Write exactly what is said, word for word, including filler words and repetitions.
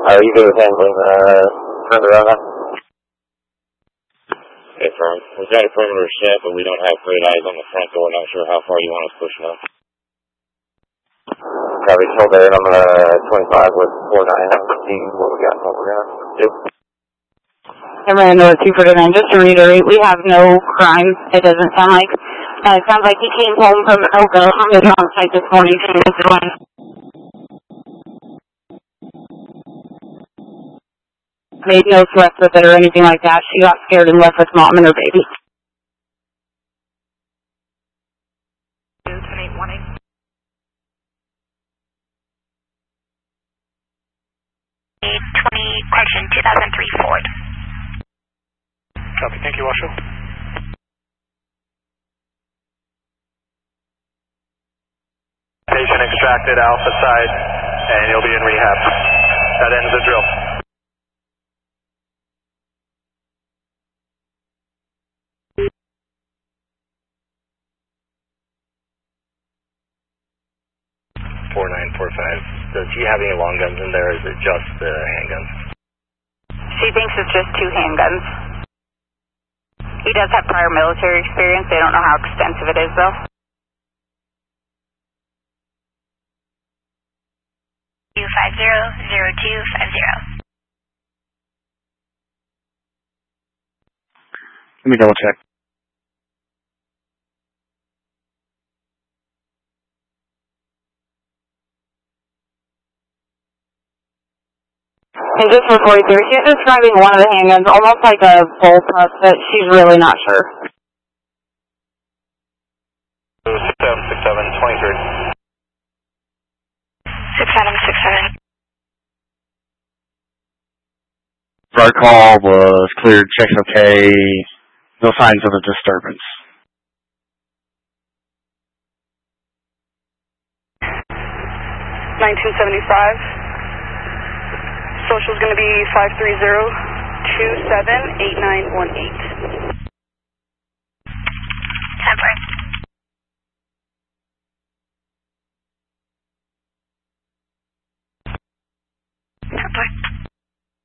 Are you good with handling uh, further on that? Okay, firm. We've got a perimeter set, but we don't have great eyes on the front door. Not sure how far you want us pushing up. Copy, hold there. I'm gonna twenty-five with four nine. See what we got and what we're gonna do. I'm going to know two forty-nine. Just to reiterate, we have no crime. It doesn't sound like. Uh, it sounds like he came home from Elko on the wrong site this morning. So he was doing. Made no threats with it or anything like that. She got scared and left with mom and her baby. twenty, correction, two thousand three Ford. Copy, thank you, Washoe. Patient extracted alpha side, and you'll be in rehab. That ends the drill. four nine four five. Does he have any long guns in there, or is it just the handguns? She thinks it's just two handguns. He does have prior military experience. They don't know how extensive it is, though. two five zero zero two five zero. Let me double check. And just for forty-three, she's describing one of the handguns almost like a bullpup, but she's really not sure. six seven six seven, twenty-three. six seven six seven. Our call was cleared, checks okay, no signs of a disturbance. nineteen seventy-five. Social is going to be five three zero two seven eight nine one eight.